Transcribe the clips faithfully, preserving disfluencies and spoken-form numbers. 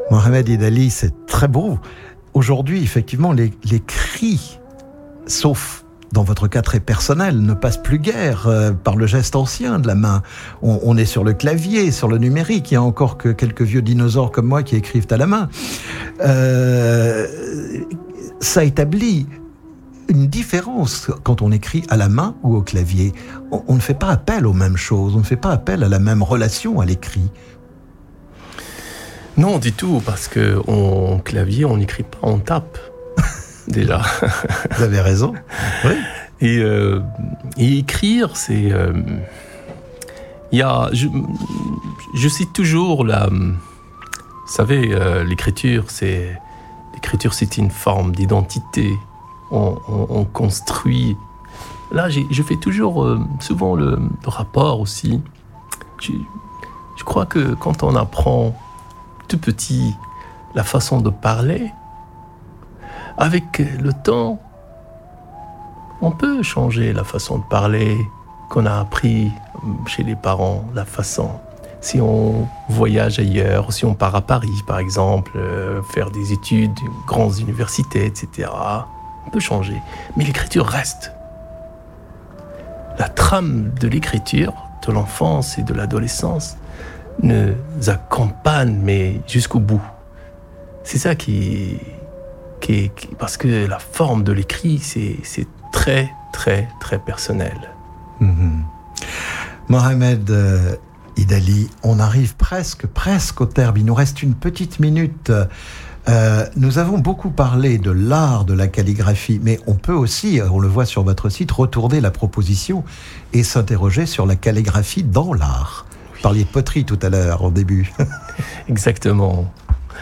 Mohamed Idali, c'est très beau. Aujourd'hui, effectivement, les, les cris, sauf dans votre cas très personnel, ne passent plus guère euh, par le geste ancien de la main. On, on est sur le clavier, sur le numérique. Il y a encore que quelques vieux dinosaures comme moi qui écrivent à la main. Euh, ça établit une différence quand on écrit à la main ou au clavier. On, on ne fait pas appel aux mêmes choses, on ne fait pas appel à la même relation à l'écrit. Non, du tout, parce qu'en clavier, on n'écrit pas, on tape, déjà. Vous avez raison. Oui. Et, euh, et écrire, c'est... Euh, y a, je, je cite toujours la... Vous savez, euh, l'écriture, c'est, l'écriture, c'est une forme d'identité. On, on, on construit... Là, j'ai, je fais toujours euh, souvent le, le rapport aussi. Je, je crois que quand on apprend tout petit la façon de parler, avec le temps, on peut changer la façon de parler qu'on a appris chez les parents, la façon. Si on voyage ailleurs, si on part à Paris, par exemple, euh, faire des études, grandes universités, et cetera, on peut changer. Mais l'écriture reste. La trame de l'écriture, de l'enfance et de l'adolescence, nous accompagne, mais jusqu'au bout. C'est ça qui, qui, qui... Parce que la forme de l'écrit, c'est, c'est très, très, très personnel. Mmh. Mohamed euh, Idali, on arrive presque, presque au terme. Il nous reste une petite minute. Euh, nous avons beaucoup parlé de l'art de la calligraphie, mais on peut aussi, on le voit sur votre site, retourner la proposition et s'interroger sur la calligraphie dans l'art. Vous parliez de poterie tout à l'heure, au début. Exactement.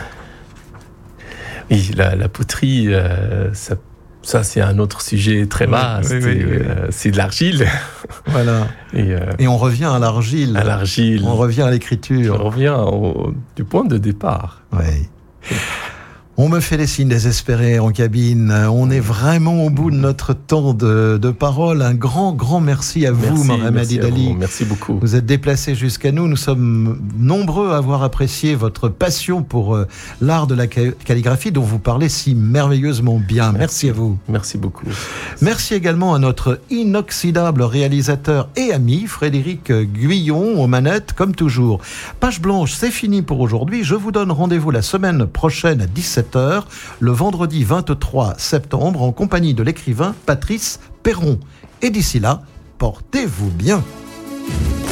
Oui, la, la poterie, euh, ça, ça c'est un autre sujet très vaste. Oui, oui, oui, oui. Euh, c'est de l'argile. Voilà. Et, euh, et on revient à l'argile. À l'argile. On revient à l'écriture. On revient au, du point de départ. Oui. On me fait des signes désespérés en cabine. On est vraiment au bout de notre temps de, de parole. Un grand, grand merci à vous, merci, Mohamed merci Idali. Merci beaucoup. Vous êtes déplacé jusqu'à nous. Nous sommes nombreux à avoir apprécié votre passion pour euh, l'art de la calligraphie dont vous parlez si merveilleusement bien. Merci, merci à vous. Merci beaucoup. Merci également à notre inoxydable réalisateur et ami, Frédéric Guyon, aux manettes, comme toujours. Page blanche, c'est fini pour aujourd'hui. Je vous donne rendez-vous la semaine prochaine à dix-sept heures, le vendredi vingt-trois septembre, en compagnie de l'écrivain Patrice Perron. Et d'ici là, portez-vous bien.